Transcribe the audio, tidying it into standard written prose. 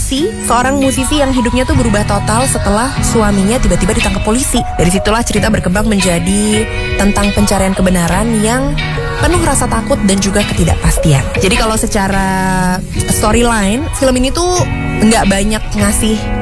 Lucy, seorang musisi yang hidupnya tuh berubah total setelah suaminya tiba-tiba ditangkap polisi. Dari situlah cerita berkembang menjadi tentang pencarian kebenaran yang penuh rasa takut dan juga ketidakpastian. Jadi kalau secara storyline, film ini tuh nggak banyak ngasih